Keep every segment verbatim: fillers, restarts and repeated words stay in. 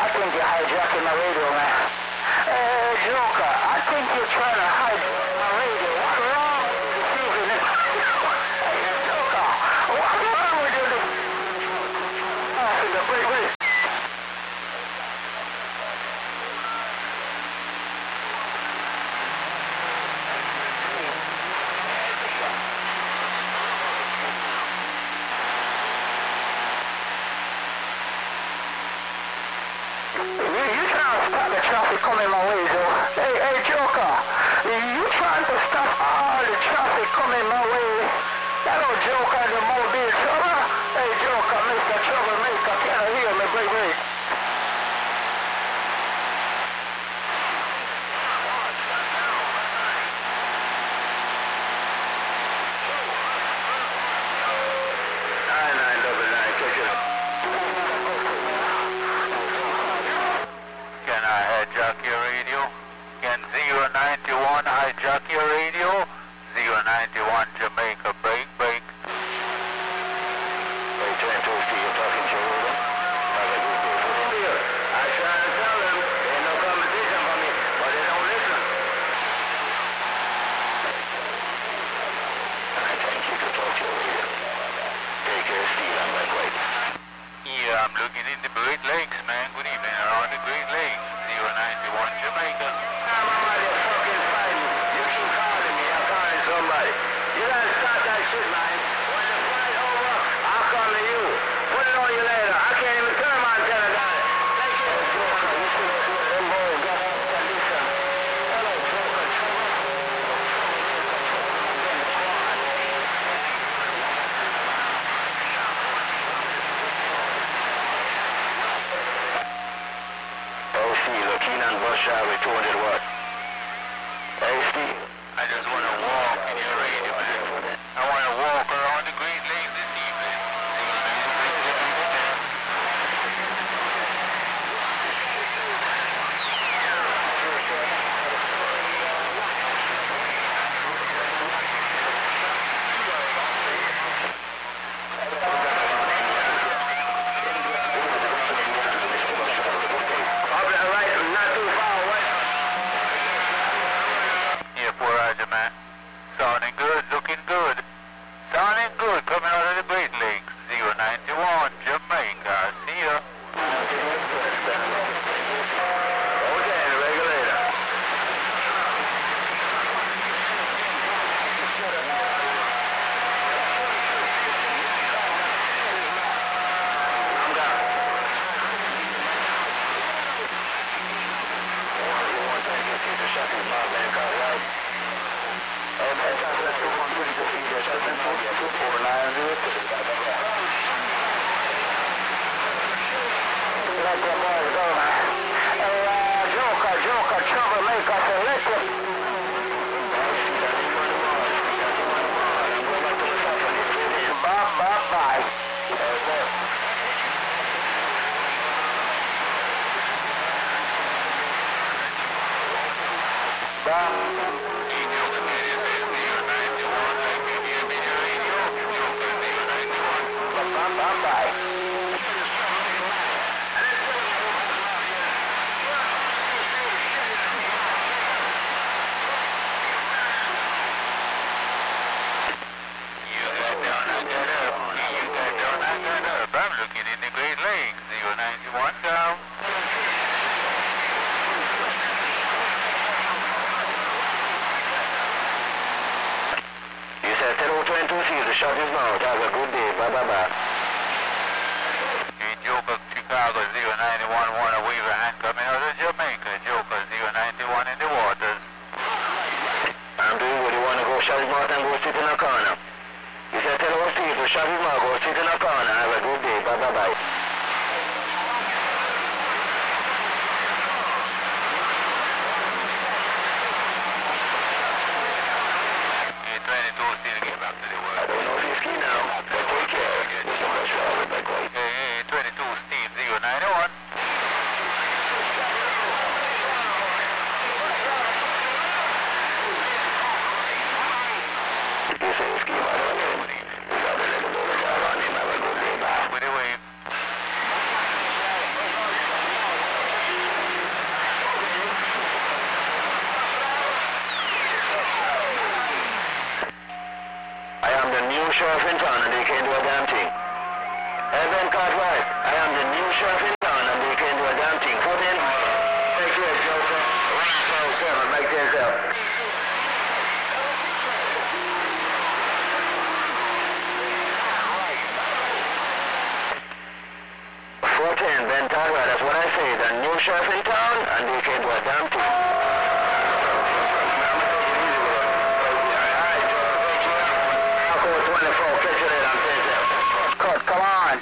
I think you're hijacking my radio, man. Hey, Joker, I think you're trying to hijack my radio. What's wrong with you this evening? Hey, Joker, what's wrong with you this evening? Wait, wait. Coming my way, Joe. Hey, hey, Joker, you trying to stop all the traffic coming my way? That old Joker, the mobile trouble. Hey, Joker, Mister Troublemaker, can I hear me? Wait, wait. nine nine double nine, catch it up. Can I hijack your radio? Can zero ninety-one hijack your radio? zero ninety-one Jamaica, break, break. Hey, twenty-two, Steve, you're talking to your radio? Have a good day. Put in there. I try to tell them there ain't no competition for me, but they don't listen. I think you could talk to your radio. Take care, Steve, I'm back right. Yeah, I'm looking in the Great Lakes, man. Good evening, around the Great Lakes. zero ninety-one Jamaica. I'm on your fucking phone. You keep calling me, I'm calling somebody. You gotta stop that shit, man. When the flight's over, I'll call you. Put it on you later. I can't even turn my antenna down it. Thank you. Joker, you see them boys got condition. Hello, Joker. Oh, Steve, look, Keenan Bush Highway two hundred watt. Hey, Steve. I just want to walk in your radio, man. I want to walk around the Great Lakes this evening. Sounding good, looking good. Sounding good, coming out of the Great Lakes. zero ninety-one Jamaica. See ya. Okay, regulator. I'm down. You want to get you to shut his mouth and car, right? Okay, let's go on to the procedure. Shut them down. two four nine zero. Let the boys go, man. Hey, uh, Joker, Joker, Troublemaker, selected. Bye, bye, bye. Bye. Bye-bye. I'm looking in the Great Lakes. zero ninety-one down. You said ten twenty-two C, the shot is now. Have a good day. Bye-bye-bye. In Joker, Chicago, zero ninety-one, Warner Weaver, hand coming out of Jamaica. Joker, zero ninety-one in the waters. I'm doing what you want to go shot his mouth and go sit in a corner. You said tell us people, shot his mouth, go sit in a corner. Have a good day. Bye-bye-bye. twenty-two still get back to the world. I don't know if he's key now, but take care. There's so much trouble back way. Hey, hey, twenty-two Steve, zero ninety-one. You say it's key, I don't know. You got to let the door on him. Have a good day, bye. With the wave. sheriff in town and they can't do a damn thing. Hey, Ben Cartwright, I am the new sheriff in town and they can't do a damn thing. Put in. Take care, Joker. one four seven, make things up. four ten, Ben Cartwright, that's what I say. The new sheriff in town and they can't do a damn thing. twenty-four, catch you later, I'm taking Cut, come on.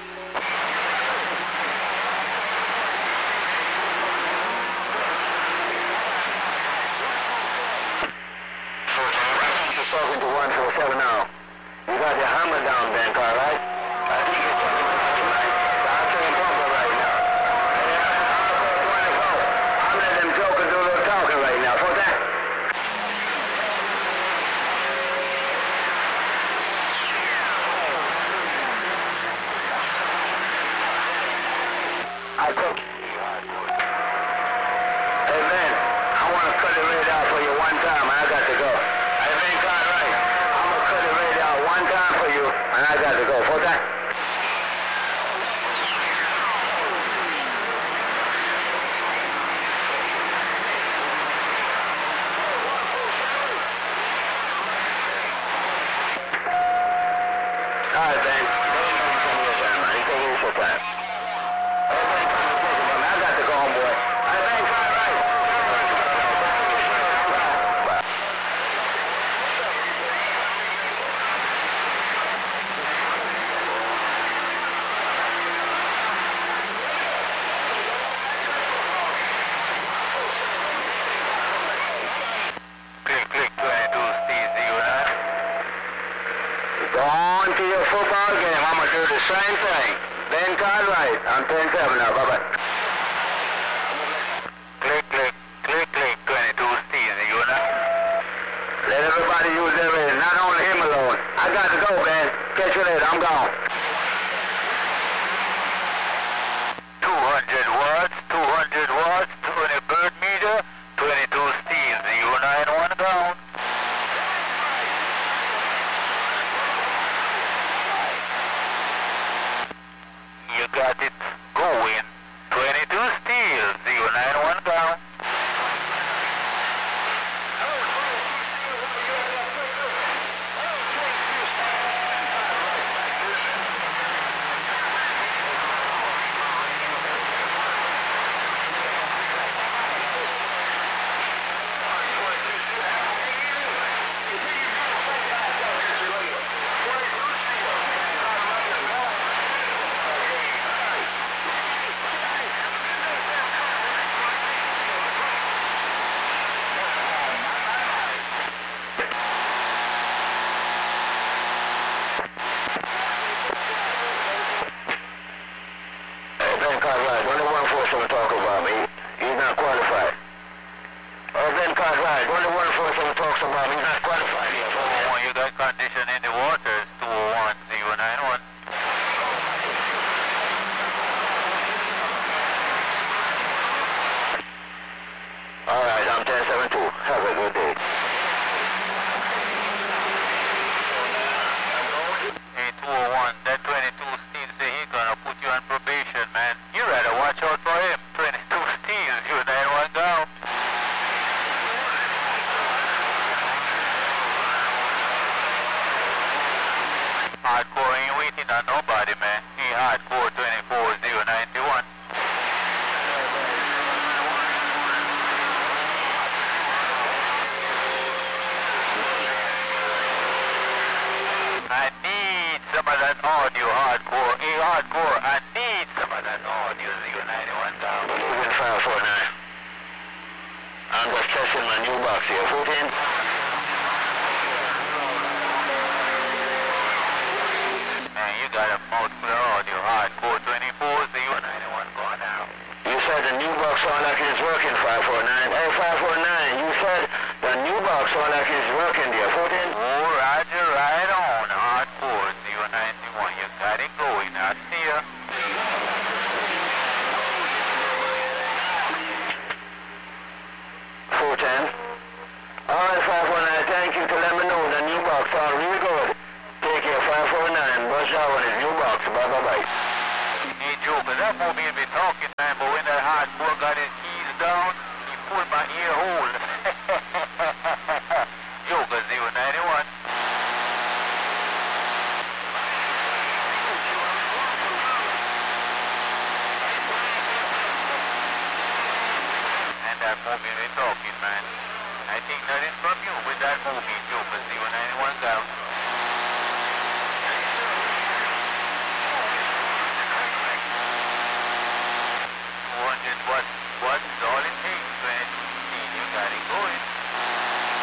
You're talking to one four seven now. You got your hammer down, Ben Carr, right? I think you're talking about tonight. I'm saying bumper right now. twenty-four. I'm letting them jokers do a little talking right now. For that. I cook. Hey man, I want to cut the radio out for you one time and I got to go. Hey man, Cartwright, I'm going to cut the radio out one time for you and I got to go. For that. Alright man, come here, sir, man. You take it for time. On to your football game. I'm going to do the same thing. Ben Cartwright. I'm ten seven now. Bye-bye. Click, click, click, click, twenty-two Steve, you know? Let everybody use their radio. Not only him alone. I got to go, man. Catch you later. I'm gone. two hundred watts, two hundred watts, twenty bird meter, twenty-two Steve, zero nine one down. You got it going. twenty-two steel, zero nine one down. Cartwright, only one force will talk about me. He's not qualified. Oh, Ben Cartwright, only one force will talk about me. He's not qualified yet. Oh, you got condition in the waters, two oh one, zero nine one. All right, I'm ten seven two. Have a good day. Hey, two oh one, that twenty-two Steve say he gonna put you on probation, man. You rather watch out for him. twenty-two Steve, zero nine one down. Hardcore ain't waiting on nobody, man. He hardcore twenty-four, zero nine one. I need some of that audio, hardcore. Hey, hardcore, I need some of that audio, zero nine one down. Moving five four nine. I'm just testing my new box here. fourteen. Man, you got a mouth full of audio, hardcore twenty-four, zero nine one going down. You said the new box sound like it's working, five four nine. Hey, five four nine, you said the new box sound like it's working there, fourteen? Oh, roger, right on, hardcore, zero nine one. You got it going, I see ya. four ten. All right, five four nine, thank you to let me know the new box sound real good. Take care, five four Fox, bye-bye. Hey, Joker, that mobile be talking, man, but when that hardcore got his keys down, he pulled my ear hole. Joker zero ninety-one. And that mobile be talking, man. I think nothing from you with that mobile, Joker zero ninety-one.